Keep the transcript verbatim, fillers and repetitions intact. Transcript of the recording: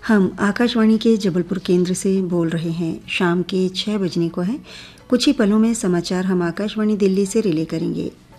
हम आकाशवाणी के जबलपुर केंद्र से बोल रहे हैं। शाम के छः बजने को है। कुछ ही पलों में समाचार हम आकाशवाणी दिल्ली से रिले करेंगे।